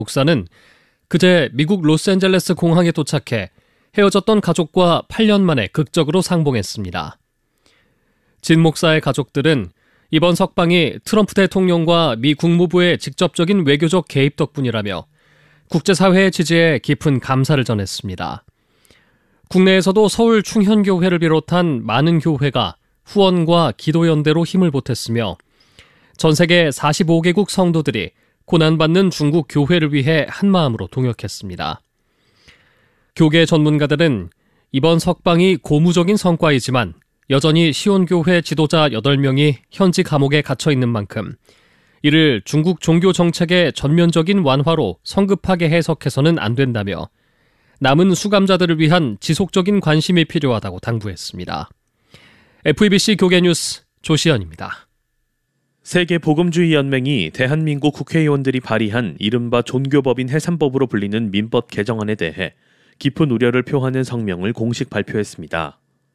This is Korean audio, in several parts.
목사는 그제 미국 로스앤젤레스 공항에 도착해 헤어졌던 가족과 8년 만에 극적으로 상봉했습니다. 진 목사의 가족들은 이번 석방이 트럼프 대통령과 미 국무부의 직접적인 외교적 개입 덕분이라며 국제사회의 지지에 깊은 감사를 전했습니다. 국내에서도 서울 충현교회를 비롯한 많은 교회가 후원과 기도연대로 힘을 보탰으며 전 세계 45개국 성도들이 고난받는 중국 교회를 위해 한마음으로 동역했습니다. 교계 전문가들은 이번 석방이 고무적인 성과이지만 여전히 시온교회 지도자 8명이 현지 감옥에 갇혀 있는 만큼 이를 중국 종교 정책의 전면적인 완화로 성급하게 해석해서는 안 된다며 남은 수감자들을 위한 지속적인 관심이 필요하다고 당부했습니다. FEBC 교계뉴스 조시연입니다. 세계복음주의연맹이 대한민국 국회의원들이 발의한 이른바 종교법인 해산법으로 불리는 민법 개정안에 대해 깊은 우려를 표하는 성명을 공식 발표했습니다.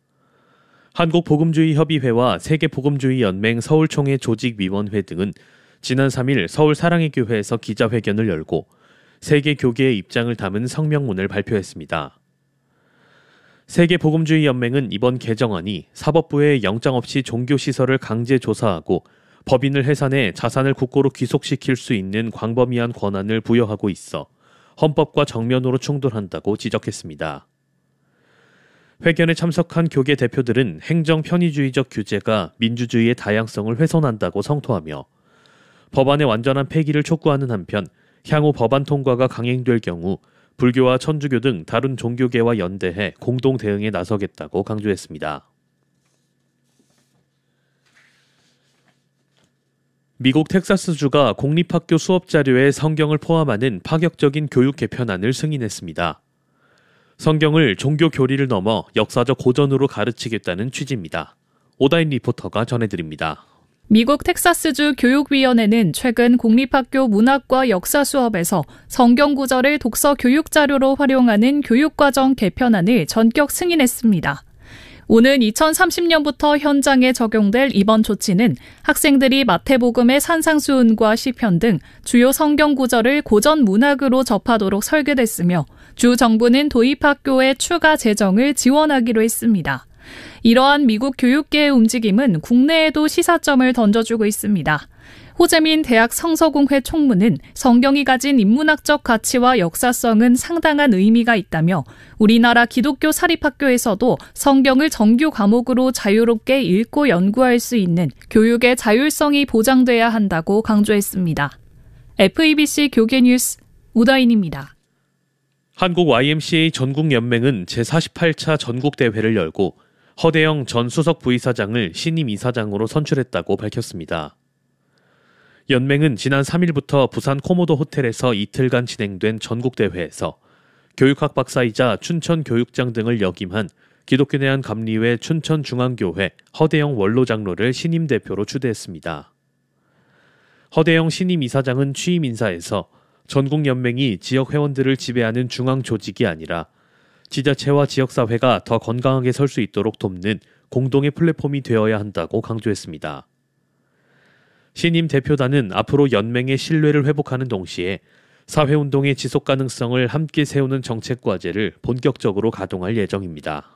한국복음주의협의회와 세계복음주의연맹 서울총회 조직위원회 등은 지난 3일 서울 사랑의 교회에서 기자회견을 열고 세계 교계의 입장을 담은 성명문을 발표했습니다. 세계복음주의연맹은 이번 개정안이 사법부에 영장 없이 종교시설을 강제 조사하고 법인을 해산해 자산을 국고로 귀속시킬 수 있는 광범위한 권한을 부여하고 있어 헌법과 정면으로 충돌한다고 지적했습니다. 회견에 참석한 교계 대표들은 행정 편의주의적 규제가 민주주의의 다양성을 훼손한다고 성토하며 법안의 완전한 폐기를 촉구하는 한편 향후 법안 통과가 강행될 경우 불교와 천주교 등 다른 종교계와 연대해 공동 대응에 나서겠다고 강조했습니다. 미국 텍사스주가 공립학교 수업자료에 성경을 포함하는 파격적인 교육 개편안을 승인했습니다. 성경을 종교 교리를 넘어 역사적 고전으로 가르치겠다는 취지입니다. 오다인 리포터가 전해드립니다. 미국 텍사스주 교육위원회는 최근 공립학교 문학과 역사 수업에서 성경 구절을 독서 교육 자료로 활용하는 교육과정 개편안을 전격 승인했습니다. 오는 2030년부터 현장에 적용될 이번 조치는 학생들이 마태복음의 산상수훈과 시편 등 주요 성경 구절을 고전 문학으로 접하도록 설계됐으며 주 정부는 도입학교의 추가 재정을 지원하기로 했습니다. 이러한 미국 교육계의 움직임은 국내에도 시사점을 던져주고 있습니다. 호재민 대학 성서공회 총무는 성경이 가진 인문학적 가치와 역사성은 상당한 의미가 있다며 우리나라 기독교 사립학교에서도 성경을 정규 과목으로 자유롭게 읽고 연구할 수 있는 교육의 자율성이 보장돼야 한다고 강조했습니다. FEBC 교계뉴스 우다인입니다. 한국 YMCA 전국연맹은 제48차 전국대회를 열고 허대영 전 수석 부이사장을 신임 이사장으로 선출했다고 밝혔습니다. 연맹은 지난 3일부터 부산 코모도 호텔에서 이틀간 진행된 전국대회에서 교육학 박사이자 춘천교육장 등을 역임한 기독교내한 감리회 춘천중앙교회 허대영 원로장로를 신임 대표로 추대했습니다. 허대영 신임 이사장은 취임 인사에서 전국연맹이 지역 회원들을 지배하는 중앙 조직이 아니라 지자체와 지역사회가 더 건강하게 설 수 있도록 돕는 공동의 플랫폼이 되어야 한다고 강조했습니다. 신임 대표단은 앞으로 연맹의 신뢰를 회복하는 동시에 사회운동의 지속 가능성을 함께 세우는 정책 과제를 본격적으로 가동할 예정입니다.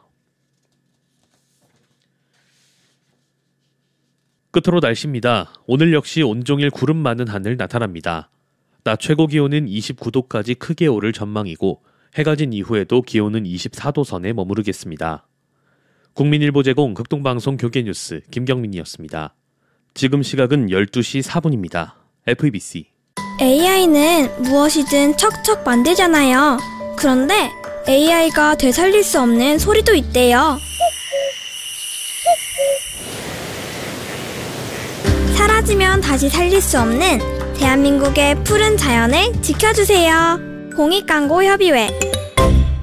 끝으로 날씨입니다. 오늘 역시 온종일 구름 많은 하늘 나타납니다. 낮 최고 기온은 29도까지 크게 오를 전망이고 해가 진 이후에도 기온은 24도 선에 머무르겠습니다. 국민일보 제공 극동방송 교계뉴스 김경민이었습니다. 지금 시각은 12시 4분입니다. FEBC AI는 무엇이든 척척 만들잖아요. 그런데 AI가 되살릴 수 없는 소리도 있대요. 사라지면 다시 살릴 수 없는 대한민국의 푸른 자연을 지켜주세요. 공익광고협의회